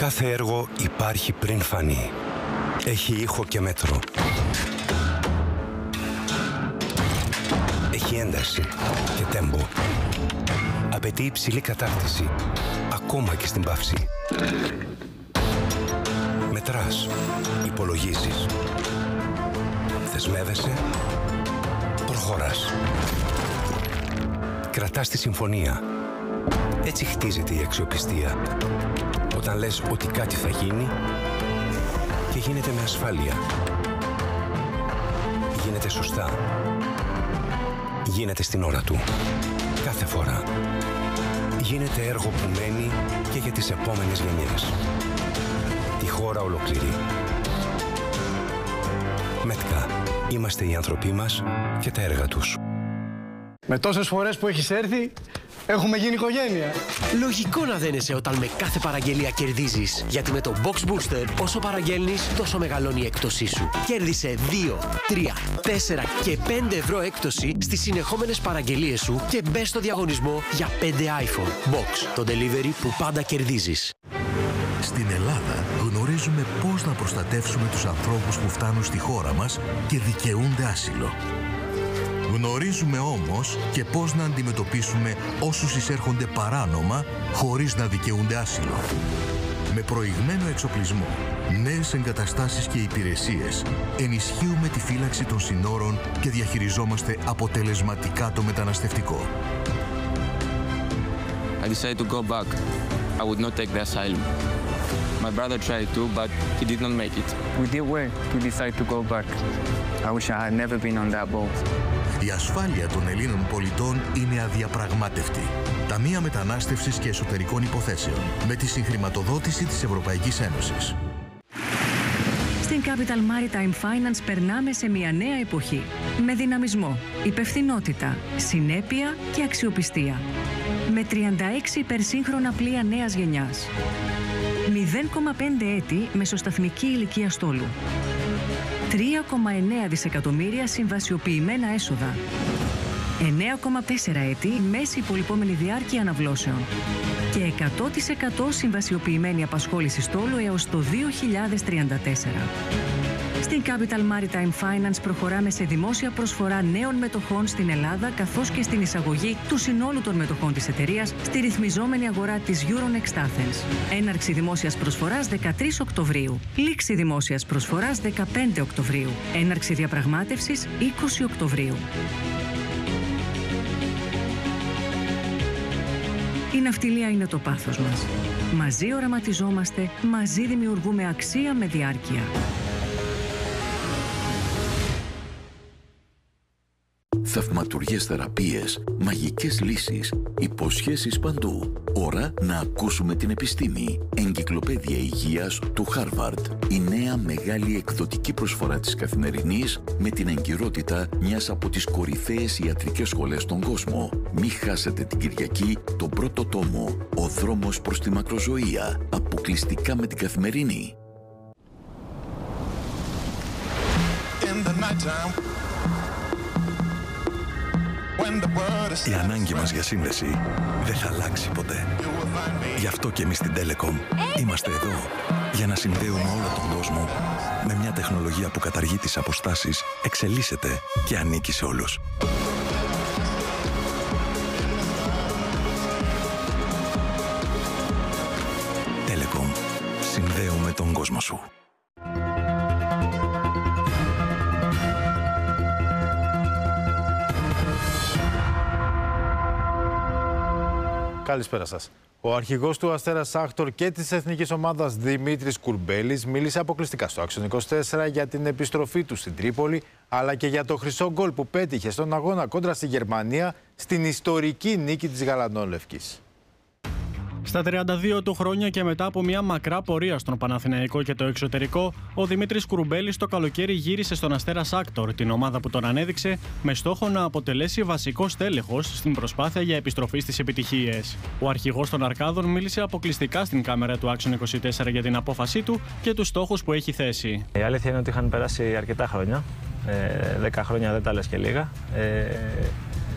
Κάθε έργο υπάρχει πριν φανεί. Έχει ήχο και μέτρο. Έχει ένταση και τέμπο. Απαιτεί υψηλή κατάρτιση, ακόμα και στην παύση. Μετράς, υπολογίζεις. Δεσμεύεσαι, προχωράς. Κρατάς τη συμφωνία. Έτσι χτίζεται η αξιοπιστία. Όταν λες ότι κάτι θα γίνει και γίνεται με ασφάλεια. Γίνεται σωστά. Γίνεται στην ώρα του. Κάθε φορά. Γίνεται έργο που μένει και για τις επόμενες γενιές. Τη χώρα ολοκληρή. Μέτκα. Είμαστε οι άνθρωποι μας και τα έργα τους. Με τόσες φορές που έχεις έρθει, έχουμε γίνει οικογένεια. Λογικό να δένεσαι όταν με κάθε παραγγελία κερδίζεις. Γιατί με το Box Booster, όσο παραγγέλνεις, τόσο μεγαλώνει η έκπτωσή σου. Κέρδισε 2, 3, 4 και 5 ευρώ έκπτωση στις συνεχόμενες παραγγελίες σου και μπες στο διαγωνισμό για 5 iPhone. Box, το delivery που πάντα κερδίζεις. Στην Ελλάδα γνωρίζουμε πώς να προστατεύσουμε τους ανθρώπους που φτάνουν στη χώρα μας και δικαιούνται άσυλο. Γνωρίζουμε όμως και πώς να αντιμετωπίσουμε όσους εισέρχονται παράνομα χωρίς να δικαιούνται άσυλο. Με προηγμένο εξοπλισμό, νέες εγκαταστάσεις και υπηρεσίες, ενισχύουμε τη φύλαξη των συνόρων και διαχειριζόμαστε αποτελεσματικά το μεταναστευτικό. I decided to go back. I would not take the asylum. My brother tried to, but he did not make it. We did well to decide to go back. I wish I had never been on that boat. Η ασφάλεια των Ελλήνων πολιτών είναι αδιαπραγμάτευτη. Ταμεία Μετανάστευσης και Εσωτερικών Υποθέσεων, με τη συγχρηματοδότηση της Ευρωπαϊκής Ένωσης. Στην Capital Maritime Finance περνάμε σε μια νέα εποχή. Με δυναμισμό, υπευθυνότητα, συνέπεια και αξιοπιστία. Με 36 υπερσύγχρονα πλοία νέας γενιάς. 0,5 έτη μεσοσταθμική ηλικία στόλου. 3,9 δισεκατομμύρια συμβασιοποιημένα έσοδα. 9,4 έτη μέση υπολοιπόμενη διάρκεια αναβλώσεων. Και 100% συμβασιοποιημένη απασχόληση στόλου έως το 2034. Στην Capital Maritime Finance προχωράμε σε δημόσια προσφορά νέων μετοχών στην Ελλάδα, καθώς και στην εισαγωγή του συνόλου των μετοχών της εταιρείας στη ρυθμιζόμενη αγορά της Euronext Athens. Έναρξη δημόσιας προσφοράς 13 Οκτωβρίου. Λήξη δημόσιας προσφοράς 15 Οκτωβρίου. Έναρξη διαπραγμάτευσης 20 Οκτωβρίου. Η ναυτιλία είναι το πάθος μας. Μαζί οραματιζόμαστε, μαζί δημιουργούμε αξία με διάρκεια. Θαυματουργές θεραπείες, μαγικές λύσεις, υποσχέσεις παντού. Ώρα να ακούσουμε την επιστήμη. Εγκυκλοπαίδεια υγείας του Χάρβαρντ. Η νέα μεγάλη εκδοτική προσφορά της Καθημερινής με την εγκυρότητα μιας από τις κορυφαίες ιατρικές σχολές στον κόσμο. Μη χάσετε την Κυριακή τον πρώτο τόμο. Ο δρόμος προς τη μακροζωία. Αποκλειστικά με την Καθημερινή. Η ανάγκη μας για σύνδεση δεν θα αλλάξει ποτέ. Γι' αυτό και εμείς στην Telecom είμαστε εδώ για να συνδέουμε όλο τον κόσμο με μια τεχνολογία που καταργεί τις αποστάσεις, εξελίσσεται και ανήκει σε όλους. Telecom. Συνδέουμε τον κόσμο σου. Καλησπέρα σας. Ο αρχηγός του Αστέρα Σάχτορ και της εθνικής ομάδας Δημήτρης Κουρμπέλης μίλησε αποκλειστικά στο Action 24 για την επιστροφή του στην Τρίπολη, αλλά και για το χρυσό γκολ που πέτυχε στον αγώνα κόντρα στη Γερμανία στην ιστορική νίκη της Γαλανόλευκης. Στα 32 του χρόνια και μετά από μια μακρά πορεία στον Παναθηναϊκό και το εξωτερικό, ο Δημήτρης Κουρμπέλης το καλοκαίρι γύρισε στον Αστέρα Σάχτορ, την ομάδα που τον ανέδειξε, με στόχο να αποτελέσει βασικός τέλεχος στην προσπάθεια για επιστροφή στις επιτυχίες. Ο αρχηγός των Αρκάδων μίλησε αποκλειστικά στην κάμερα του Action 24 για την απόφασή του και τους στόχους που έχει θέσει. Η αλήθεια είναι ότι είχαν περάσει αρκετά χρόνια. 10 χρόνια δεν τα λες και λίγα.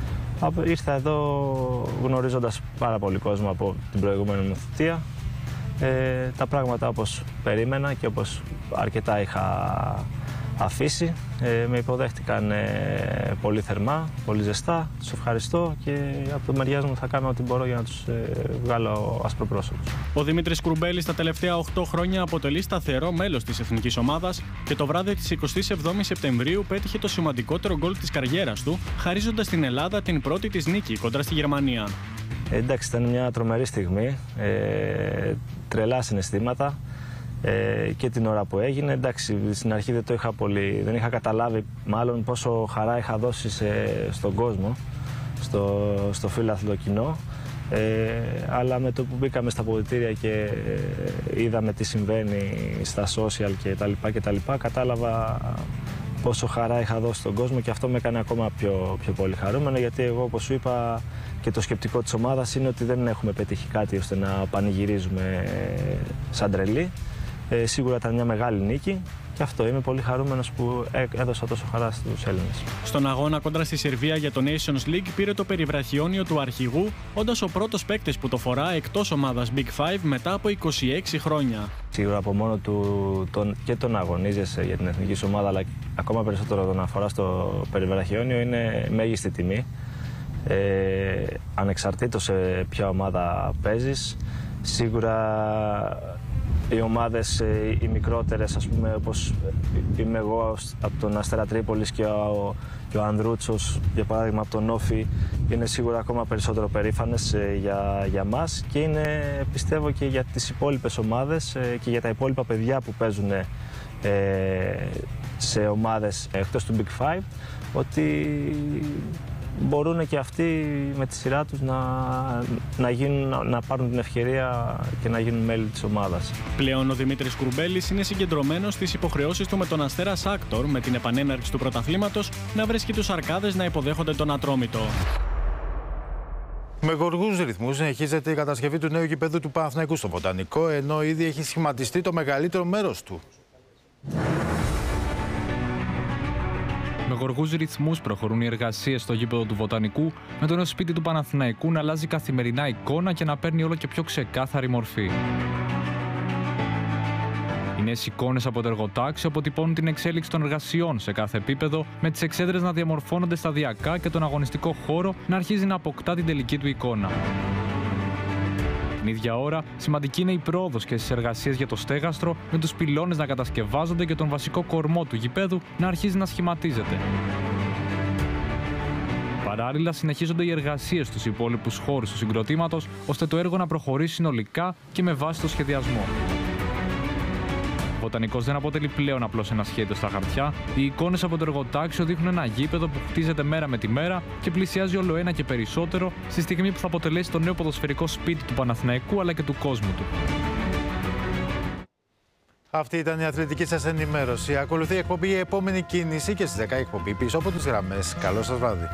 Ήρθα εδώ γνωρίζοντας πάρα πολύ κόσμο από την προηγούμενη μου θητεία Τα πράγματα όπως περίμενα και όπως αρκετά είχα αφήσει, με υποδέχτηκαν πολύ θερμά, πολύ ζεστά. Τους ευχαριστώ και από το μεριάς μου θα κάνω ό,τι μπορώ για να τους βγάλω ασπροπρόσωπους. Ο Δημήτρης Κουρμπέλης τα τελευταία 8 χρόνια αποτελεί σταθερό μέλος της εθνικής ομάδας και το βράδυ της 27ης Σεπτεμβρίου πέτυχε το σημαντικότερο γκολ της καριέρας του, χαρίζοντας στην Ελλάδα την πρώτη της νίκη κοντρα στη Γερμανία. Εντάξει, ήταν μια τρομερή στιγμή, τρελά συναισθήματα. Και την ώρα που έγινε, εντάξει, στην αρχή δεν είχα καταλάβει μάλλον πόσο χαρά είχα δώσει στον κόσμο, στο φιλάθλο κοινό, αλλά με το που μπήκαμε στα αποδυτήρια και είδαμε τι συμβαίνει στα social και τα λοιπά, κατάλαβα πόσο χαρά είχα δώσει στον κόσμο και αυτό με έκανε ακόμα πιο πολύ χαρούμενο, γιατί εγώ, όπως σου είπα, και το σκεπτικό της ομάδας είναι ότι δεν έχουμε πετύχει κάτι ώστε να πανηγυρίζουμε σαν τρελοί. Σίγουρα ήταν μια μεγάλη νίκη και αυτό, είμαι πολύ χαρούμενος που έδωσα τόσο χαρά στους Έλληνες. Στον αγώνα κόντρα στη Σερβία για το Nations League πήρε το περιβραχιόνιο του αρχηγού, όντας ο πρώτος παίκτης που το φορά εκτός ομάδας Big Five μετά από 26 χρόνια. Σίγουρα από μόνο του και τον αγωνίζεσαι για την εθνική σου ομάδα, αλλά ακόμα περισσότερο το να φοράς το περιβραχιόνιο είναι μέγιστη τιμή. Ανεξαρτήτως σε ποια ομάδα παίζεις, σίγουρα οι ομάδες οι μικρότερες, ας πούμε, όπως είμαι εγώ από τον Αστέρα Τρίπολης και ο Ανδρούτσος, για παράδειγμα, από τον Όφη, είναι σίγουρα ακόμα περισσότερο περήφανες για μας και είναι, πιστεύω, και για τις υπόλοιπες ομάδες και για τα υπόλοιπα παιδιά που παίζουν σε ομάδες εκτός του Big Five, ότι μπορούν και αυτοί με τη σειρά τους να πάρουν την ευκαιρία και να γίνουν μέλη της ομάδας. Πλέον ο Δημήτρης Κουρμπέλης είναι συγκεντρωμένος στις υποχρεώσεις του με τον Αστέρα Σάκτορ, με την επανέναρξη του πρωταθλήματος να βρίσκει τους αρκάδες να υποδέχονται τον Ατρόμητο. Με γοργούς ρυθμούς συνεχίζεται η κατασκευή του νέου γηπέδου του Παναθηναϊκού στο Βοτανικό, ενώ ήδη έχει σχηματιστεί το μεγαλύτερο μέρος του. Με γοργούς ρυθμούς προχωρούν οι εργασίες στο γήπεδο του Βοτανικού, με το νέο σπίτι του Παναθηναϊκού να αλλάζει καθημερινά εικόνα και να παίρνει όλο και πιο ξεκάθαρη μορφή. Οι νέες εικόνες από το εργοτάξιο αποτυπώνουν την εξέλιξη των εργασιών σε κάθε επίπεδο, με τις εξέδρες να διαμορφώνονται σταδιακά και τον αγωνιστικό χώρο να αρχίζει να αποκτά την τελική του εικόνα. Την ίδια ώρα, σημαντική είναι η πρόοδος και στις εργασίες για το στέγαστρο, με τους πυλώνες να κατασκευάζονται και τον βασικό κορμό του γηπέδου να αρχίζει να σχηματίζεται. Παράλληλα, συνεχίζονται οι εργασίες στους υπόλοιπους χώρους του συγκροτήματος, ώστε το έργο να προχωρήσει συνολικά και με βάση το σχεδιασμό. Ο Βοτανικός δεν αποτελεί πλέον απλώς ένα σχέδιο στα χαρτιά. Οι εικόνες από το εργοτάξιο δείχνουν ένα γήπεδο που χτίζεται μέρα με τη μέρα και πλησιάζει όλο ένα και περισσότερο στη στιγμή που θα αποτελέσει το νέο ποδοσφαιρικό σπίτι του Παναθηναϊκού αλλά και του κόσμου του. Αυτή ήταν η αθλητική σας ενημέρωση. Ακολουθεί η εκπομπή «Η επόμενη κίνηση» και στις 10 εκπομπή πίσω από τις γραμμές. Καλό σας βράδυ.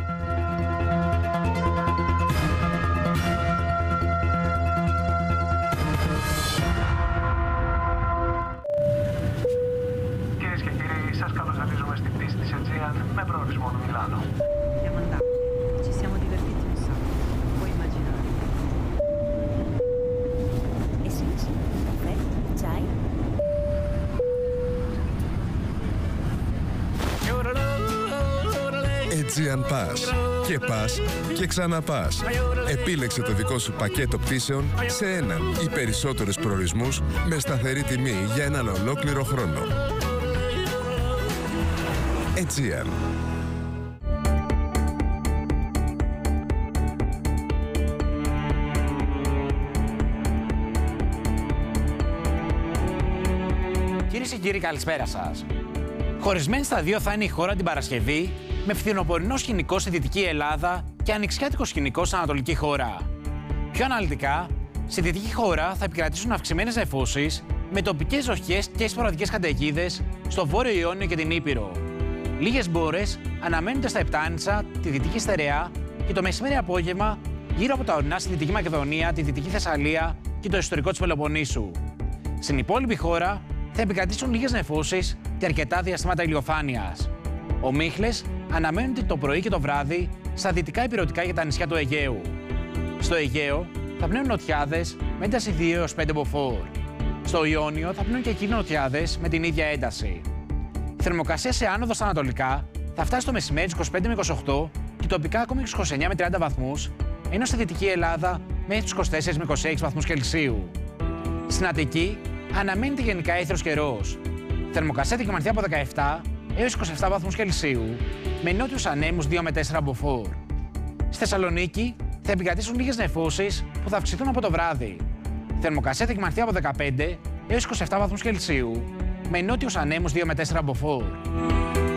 Σας καλωσορίζουμε στην πίστη της Aegean με προορισμό του Μιλάνο. Ci siamo divertiti un sacco, puoi immaginare. Εσείς, καφέ, τσάι. Aegean Pass. Και πας και ξαναπάς. Επίλεξε το δικό σου πακέτο πτήσεων σε έναν ή περισσότερους προορισμούς με σταθερή τιμή για έναν ολόκληρο χρόνο. Aegean. Κυρίες και κύριοι, καλησπέρα σας. Χωρισμένη στα δύο θα είναι η χώρα την Παρασκευή, με φθινοπορεινό σκηνικό στη Δυτική Ελλάδα και ανοιξιάτικο σκηνικό στην Ανατολική χώρα. Πιο αναλυτικά, στη Δυτική χώρα θα επικρατήσουν αυξημένες νεφώσεις με τοπικές ζοχές και σποραδικές καταιγίδες στο Βόρειο Ιόνιο και την Ήπειρο. Λίγες μπόρες αναμένονται στα Επτάνησα, τη Δυτική Στερεά και το μεσημέρι απόγευμα γύρω από τα ορεινά στη Δυτική Μακεδονία, τη Δυτική Θεσσαλία και το ιστορικό της Πελοποννήσου. Στην υπόλοιπη χώρα θα επικρατήσουν λίγες νεφώσεις και αρκετά διαστήματα ηλιοφάνειας. Ομίχλες αναμένονται το πρωί και το βράδυ στα δυτικά ηπειρωτικά και τα νησιά του Αιγαίου. Στο Αιγαίο θα πνέουν νοτιάδες με ένταση 2 έως 5 μποφόρ. Στο Ιόνιο θα πνέουν και εκεί νοτιάδες με την ίδια ένταση. Η θερμοκρασία σε άνοδο στα ανατολικά θα φτάσει το μεσημέρι 25 με 28 και τοπικά ακόμη 29 με 30 βαθμούς, ενώ στη Δυτική Ελλάδα μέχρι τους 24 με 26 βαθμούς Κελσίου. Στην Αττική αναμένεται γενικά έθρος καιρός. Θερμοκρασία θα κυμανθεί από 17 έως 27 βαθμούς Κελσίου, με νότιους ανέμους 2 με 4 μποφόρ. Στη Θεσσαλονίκη θα επικρατήσουν λίγες νεφώσεις που θα αυξηθούν από το βράδυ. Θερμοκρασία θα κυμανθεί από 15 έως 27 βαθμούς Κελσίου, με νότιους ανέμους 2 με 4 μποφόρ.